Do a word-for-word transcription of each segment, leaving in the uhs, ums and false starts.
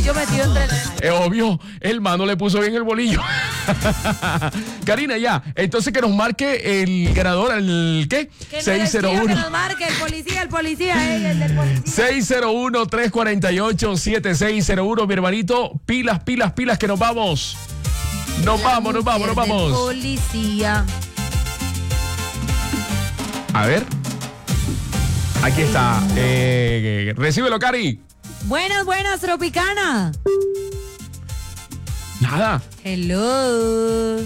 bolillo metido entre... Es obvio, el mano le puso bien el bolillo. Karina, ya. Entonces que nos marque el ganador, el ¿qué? Que seis cero uno. Que nos marque el policía, el policía, eh, el del policía. seis cero uno, tres cuatro ocho, siete seis cero uno, mi hermanito. Pilas, pilas, pilas, que nos vamos. Nos La vamos, nos vamos, nos mujer del vamos. Policía. A ver. Aquí está. Eh, recíbelo, Cari. Buenas, buenas, Tropicana. Nada. Hello.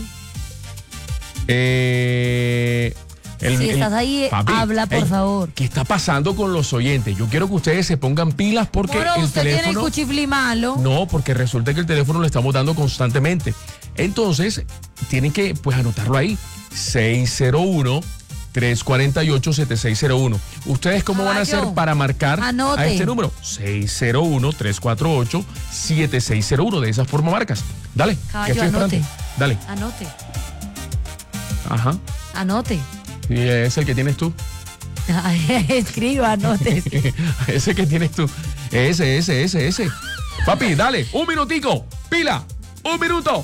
Eh, el- si el- estás ahí, papi, habla, por ey, favor. ¿Qué está pasando con los oyentes? Yo quiero que ustedes se pongan pilas porque Moro, el usted tiene el teléfono... cuchiflí malo. No, porque resulta que el teléfono lo estamos dando constantemente. Entonces, tienen que pues anotarlo ahí. seis cero uno, tres cuatro ocho, siete seis cero uno. ¿Ustedes cómo van a hacer Caballo, para marcar anote. a este número? seis cero uno, tres cuatro ocho, siete seis cero uno. De esa forma marcas. Dale. Caballo, estoy esperando. anote. Dale. Anote, Ajá. anote. Y es el que tienes tú. Escriba, anote. Ese que tienes tú. Ese, ese, ese, ese. Papi, dale. Un minutico. Pila. Un minuto.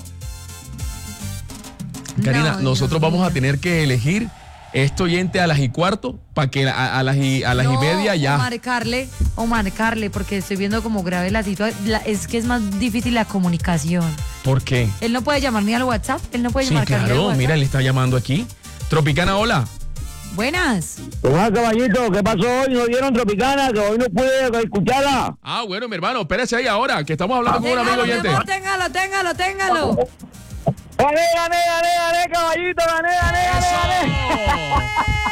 Karina, No, nosotros Dios vamos a mío. tener que elegir este oyente a las y cuarto para que a, a las y a las No, y media O ya. marcarle, o marcarle, porque estoy viendo como grave la situación. La- es que es más difícil la comunicación. ¿Por qué? Él no puede llamar ni al WhatsApp. Él no puede Sí, marcar ni al claro. WhatsApp. Mira, él está llamando aquí. Tropicana, hola. Buenas. Hola, caballito, ¿qué pasó hoy? ¿No vieron Tropicana? Que hoy no pude escucharla. Ah, bueno, mi hermano, espérese ahí ahora, que estamos hablando con un amigo Téngalo, mi oyente. amor, téngalo, téngalo, téngalo. Gané, gané, gané, gané, caballito, gané, gané, gané, gané.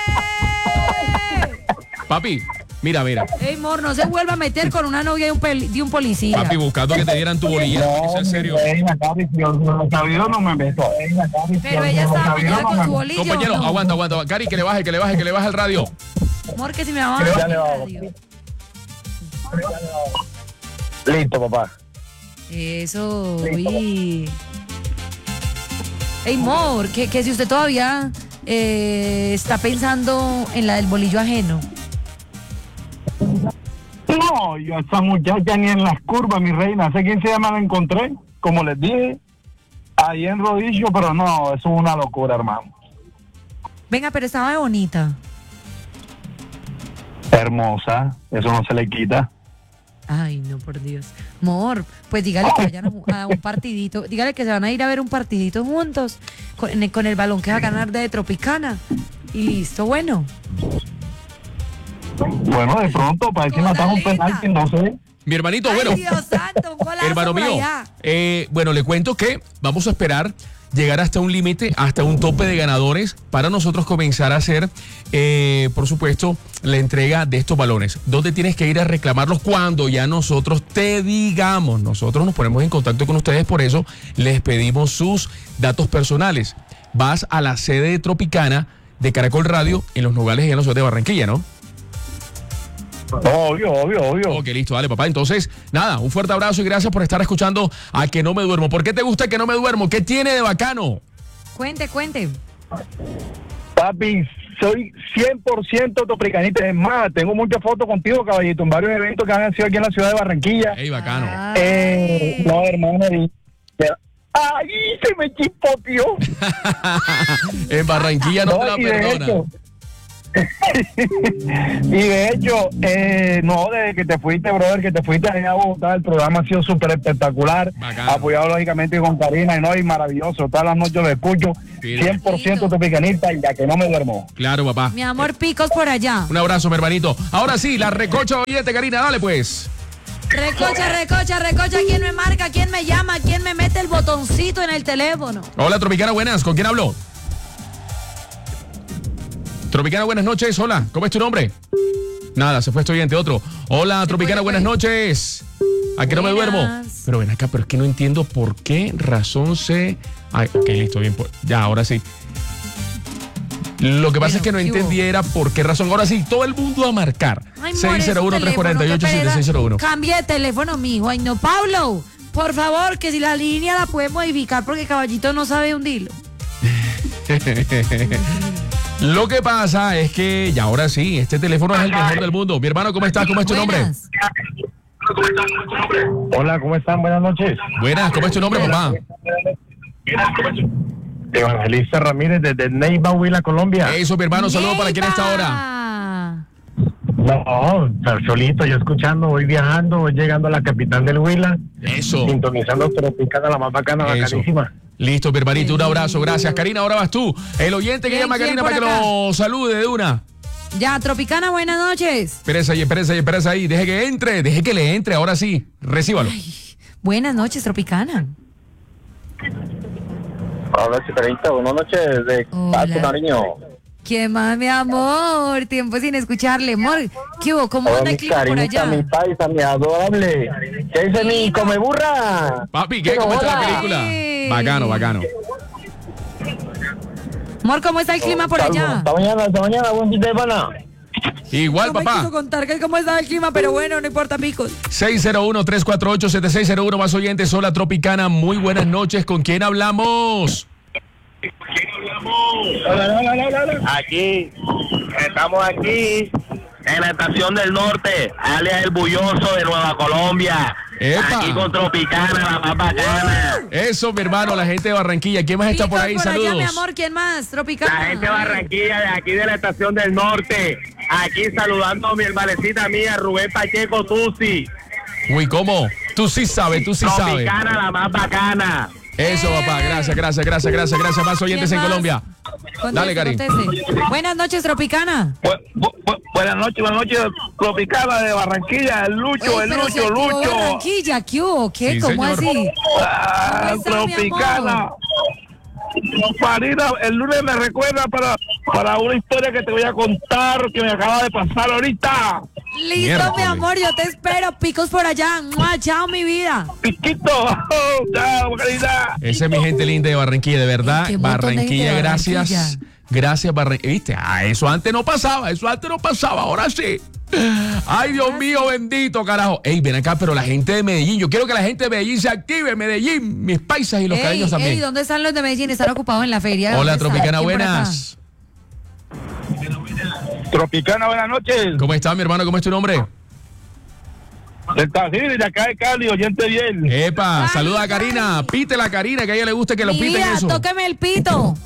Papi, mira, mira. Ey, mor, no se vuelva a meter con una novia de un, pel- de un policía. Papi, buscando que te dieran tu bolilla. ¿Es en serio? Reina, Capi, si yo no sabía, no me meto. Reina, Capi, si Pero yo ella no estaba sabía, mañana no con me su meto. bolillo. Compañero, ¿no? aguanta, aguanta. Cari, que le baje, que le baje, que le baje el radio. Amor, que si me va a Ya bajar le el bajo. radio. Listo, papá. Eso, uy. Ey, mor, que, que si usted todavía eh, está pensando en la del bolillo ajeno. No, yo a esa muchacha ni en las curvas, mi reina. Sé quién se llama, la encontré, como les dije, ahí en Rodillo, pero no, eso es una locura, hermano. Venga, pero estaba bonita. Hermosa, eso no se le quita. Ay, no, por Dios. Mor, pues dígale que vayan a, ju- a un partidito. Dígale que se van a ir a ver un partidito juntos con, en el- con el balón que va a ganar de Tropicana. Y listo, bueno. Bueno, de pronto, para decir matar un penalti, no sé. Mi hermanito, Ay, bueno. Dios santo, un golazo Hermano por mío, allá. eh, bueno, le cuento que vamos a esperar llegar hasta un límite, hasta un tope de ganadores para nosotros comenzar a hacer, eh, por supuesto, la entrega de estos balones. ¿Dónde tienes que ir a reclamarlos? Cuando ya nosotros te digamos. Nosotros nos ponemos en contacto con ustedes, por eso les pedimos sus datos personales. Vas a la sede de Tropicana de Caracol Radio en Los Nogales y en la ciudad de Barranquilla, ¿no? Obvio, obvio, obvio. Ok, listo, dale, papá. Entonces, nada, un fuerte abrazo y gracias por estar escuchando a Que No Me Duermo. ¿Por qué te gusta Que No Me Duermo? ¿Qué tiene de bacano? Cuente, cuente. Papi, soy cien por ciento topricanita. Es más, tengo muchas fotos contigo, caballito, en varios eventos que han sido aquí en la ciudad de Barranquilla. Ey, bacano. Ay. Eh, no, hermano. y- ¡Ay, se me chispoteó! En Barranquilla no, te la y de perdona. hecho, y de hecho, eh, no, desde que te fuiste, brother, que te fuiste allá a Bogotá, el programa ha sido súper espectacular, Bacano. apoyado lógicamente con Karina, y no, y maravilloso, todas las noches lo escucho, Mira. cien por ciento topicanista, y ya que no me duermo. Claro, papá. Mi amor, picos por allá. Un abrazo, mi hermanito. Ahora sí, la recocha oyente, Karina, dale pues. Recocha, recocha, recocha. ¿Quién me marca? ¿Quién me llama? ¿Quién me mete el botoncito en el teléfono? Hola, Tropicana, buenas. ¿Con quién hablo? Tropicana, buenas noches. Hola, ¿cómo es tu nombre? Nada, se fue este oyente, otro. Hola, Tropicana, fue, buenas fue. noches. ¿A qué no me duermo? Buenas. Pero ven acá, pero es que no entiendo por qué razón se... Ay, ok, listo, bien. pues, Ya, ahora sí. Lo que pasa Bueno, es que no ¿qué hubo? entendí era por qué razón. Ahora sí, todo el mundo a marcar. Ay, seis cero uno, tres cuatro ocho, siete seis cero uno. Cambie de teléfono, mijo. Ay, no, Pablo. Por favor, que si la línea la puede modificar porque Caballito no sabe hundirlo. Lo que pasa es que, ya ahora sí, este teléfono es el mejor del mundo. Mi hermano, ¿cómo estás? ¿Cómo es tu nombre? Buenas. Hola, ¿cómo están? Buenas noches. Buenas, ¿cómo es tu nombre, papá? Evangelista Ramírez desde Neiva, Huila, Colombia. Eso, mi hermano, saludos para quien está ahora. ahora. No, solito, yo escuchando, voy viajando, voy llegando a la capital del Huila. Eso. Sintonizando Tropicana, la más bacana, Eso. bacanísima. Listo, mi hermanito, un abrazo, gracias. Karina, ahora vas tú. El oyente que ¿Quién, llama a quién Karina por para que acá? lo salude de una. Ya, Tropicana, buenas noches. Espérese ahí, espérese ahí, espérese ahí. Deje que entre, deje que le entre, ahora sí. Recíbalo. Buenas noches, Tropicana. Hola, Chicarita, buenas noches de Hola. Paso, cariño. ¿Qué más, mi amor? Tiempo sin escucharle. Amor, ¿qué hubo? ¿Cómo Hola, anda mi el clima por cariñita, allá? mi paisa, mi adorable. ¿Qué dice mi come burra? Papi, ¿qué? Pero ¿Cómo está la hola. película? Sí. Bacano, bacano. Amor, ¿cómo está el clima por Salvo. allá? Hasta mañana, hasta mañana, buen fin de semana. Igual, No me papá. quiso contar que cómo estaba el clima, pero bueno, no importa, picos. seis cero uno, tres cuatro ocho, siete seis cero uno, más oyentes. Hola, Tropicana. Muy buenas noches. ¿Con quién hablamos? Aquí, estamos aquí en la estación del norte, alias El Bulloso de Nueva Colombia. Epa. Aquí con Tropicana, la más bacana. Eso, mi hermano, la gente de Barranquilla. ¿Quién más está por ahí? Picos allá, Saludos. mi amor, ¿quién más? Tropicana. La gente de Barranquilla, de aquí de la estación del norte. Aquí saludando a mi hermanecita mía, Rubén Pacheco Tusi. Uy, ¿cómo? Tú sí sabes, tú sí sabes. Tropicana, la más bacana. Eso, papá. Gracias, gracias, gracias, gracias, gracias. Más oyentes ¿Quién en más? Colombia. Conteste, Dale, Cari. conteste. Buenas noches, Tropicana. Bu- bu- bu- buenas noches, buenas noches, Tropicana de Barranquilla, el Lucho, Uy, el pero se Lucho, activó Lucho. Barranquilla, ¿qué hubo? ¿Qué? Sí, ¿Cómo señor. así? Ah, ¿Cómo está, mi Tropicana. amor? Farina, el lunes me recuerda para, para una historia que te voy a contar que me acaba de pasar ahorita. Listo, Miércoles. mi amor, yo te espero. Picos por allá. ¡Mua! Chao, mi vida. Piquito, chao, querida. Esa es mi gente linda de Barranquilla, de verdad. Ay, qué montón de gente Barranquilla, de gracias. Barranquilla. Gracias, Barranquilla. ¿Viste? Ah, eso antes no pasaba, eso antes no pasaba, ahora sí. Ay, Dios mío, bendito, carajo. Ey, ven acá, pero la gente de Medellín, yo quiero que la gente de Medellín se active, Medellín, mis paisas y los Ey, cariños ey, también. ¿dónde están los de Medellín? Están ocupados en la feria. Hola, ¿Dónde están? Tropicana, ¿Quién por acá? buenas. Tropicana, buenas noches. ¿Cómo está, mi hermano? ¿Cómo es tu nombre? Del Tajir, de acá de Cali, oyente bien. Epa, Ay, saluda a ay. Karina, pítela a Karina, que a ella le gusta que lo Mi piten vida, eso. tóqueme el pito.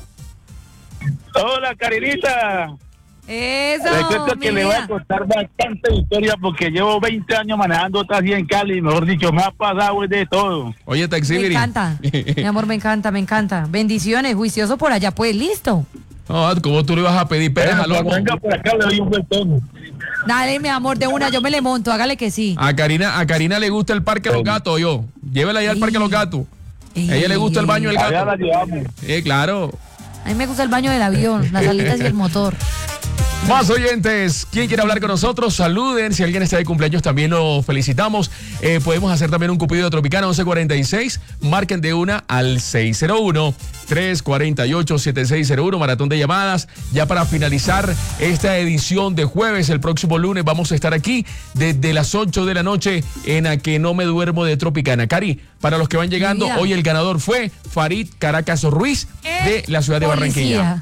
Hola, Carinita. Eso, Le cuento mi que le voy a vida. contar bastante historia porque llevo veinte años manejando taxi en Cali, mejor dicho, me ha pasado de todo. Oye, Me Taxibiri. encanta. Mi amor, me encanta, me encanta. Bendiciones, juicioso por allá. Pues listo. No, ¿cómo tú le vas a pedir peras Pero al loco? cuando venga por acá le doy un buen tono. Dale, mi amor, de una, yo me le monto, hágale que sí. A Karina, a Karina le gusta el parque de los gatos, yo. Llévela allá al parque de los gatos. A ella le gusta el baño del Allá la gato. llevamos. Eh, claro. A mí me gusta el baño del avión, las alitas y el motor. Más oyentes, ¿quién quiere hablar con nosotros? Saluden, si alguien está de cumpleaños también lo felicitamos. Eh, podemos hacer también un cupido de Tropicana once cuarenta y seis, marquen de una al seis cero uno, tres cuatro ocho, siete seis cero uno, maratón de llamadas. Ya para finalizar esta edición de jueves, el próximo lunes vamos a estar aquí desde las ocho de la noche en A Que No Me Duermo de Tropicana. Cari, para los que van llegando, Mira. hoy el ganador fue Farid Caracas Ruiz de la ciudad de Barranquilla. Policía.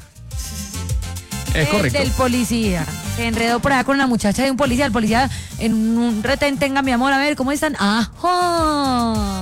Es El correcto. del policía. Se enredó por allá con la muchacha de un policía. El policía en un retén, tenga mi amor, a ver, ¿cómo están? ¡Ajo!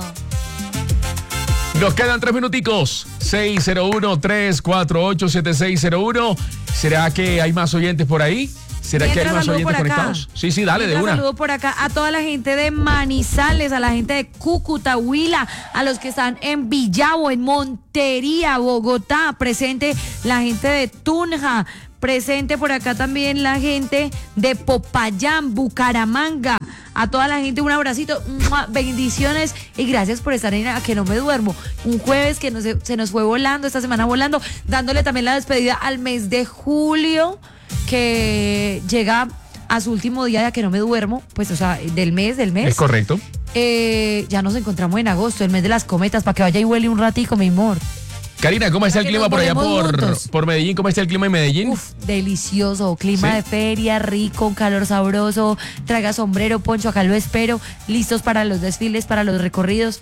Nos quedan tres minuticos. seis cero uno, tres cuatro ocho, siete seis cero uno. ¿Será que hay más oyentes por ahí? ¿Será que hay Mientras más saludo oyentes por acá. conectados? Sí, sí, dale, de Mientras una. saludo por acá a toda la gente de Manizales, a la gente de Cúcuta, Huila, a los que están en Villavo, en Montería, Bogotá, presente la gente de Tunja, presente por acá también la gente de Popayán, Bucaramanga. A toda la gente un abracito, ¡mua! Bendiciones y gracias por estar en A Que No Me Duermo. Un jueves que no se, se nos fue volando, esta semana volando, dándole también la despedida al mes de julio, que llega a su último día de A Que No Me Duermo, pues o sea, del mes, del mes. Es correcto. Eh, ya nos encontramos en agosto, el mes de las cometas, para que vaya y huele un ratico, mi amor. Karina, ¿cómo está el que clima nos por allá volvemos por, juntos. por Medellín? ¿Cómo está el clima en Medellín? Uf, delicioso, clima ¿Sí? de feria, rico, calor sabroso, traga sombrero, poncho, acá lo espero, listos para los desfiles, para los recorridos.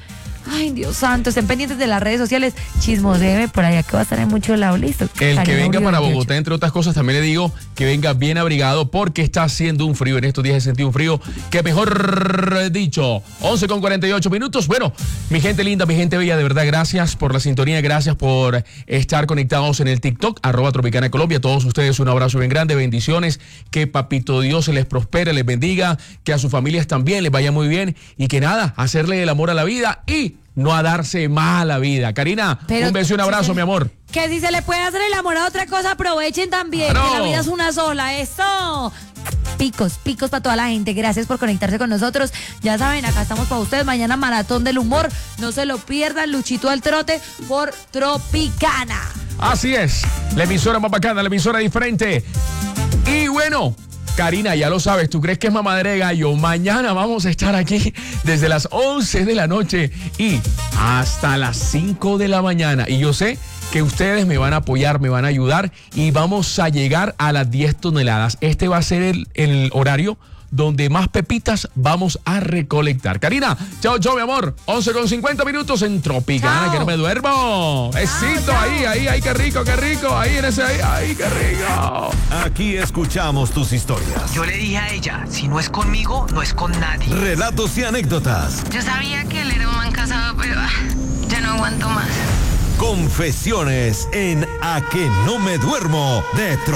Ay, Dios santo, estén pendientes de las redes sociales. Chismoseme por allá que va a estar en mucho lado, listo. El que Karina venga Uribe para veintiocho. Bogotá, entre otras cosas, también le digo que venga bien abrigado porque está haciendo un frío. En estos días he sentido un frío que mejor dicho. once con cuarenta y ocho minutos. Bueno, mi gente linda, mi gente bella, de verdad, gracias por la sintonía, gracias por estar conectados en el TikTok, arroba Tropicana Colombia. A todos ustedes un abrazo bien grande, bendiciones, que Papito Dios se les prospere, les bendiga, que a sus familias también les vaya muy bien y que nada, hacerle el amor a la vida y no a darse más a la vida. Karina, Pero un beso y un abrazo, si se- mi amor. Que si se le puede hacer el amor a otra cosa, aprovechen también. Claro. Que la vida es una sola. ¡Eso! Picos, picos para toda la gente. Gracias por conectarse con nosotros. Ya saben, acá estamos para ustedes. Mañana Maratón del Humor. No se lo pierdan. Luchito al trote por Tropicana. Así es, la emisora más bacana, la emisora diferente. Y bueno, Karina, ya lo sabes, ¿tú crees que es mamadera de gallo? Mañana vamos a estar aquí desde las once de la noche y hasta las cinco de la mañana. Y yo sé que ustedes me van a apoyar, me van a ayudar y vamos a llegar a las diez toneladas. Este va a ser el, el horario donde más pepitas vamos a recolectar. Karina, chao, chao, mi amor. once con cincuenta minutos en Tropicana, Chao. que no me duermo. Besito, chao. ahí, ahí, ahí, qué rico, qué rico. Ahí en ese, ahí, ahí, qué rico. Aquí escuchamos tus historias, Yo le dije a ella, si no es conmigo, no es con nadie. relatos y anécdotas, Yo sabía que él era un man casado, pero ah, ya no aguanto más. confesiones en A que no me duermo de Tropicana.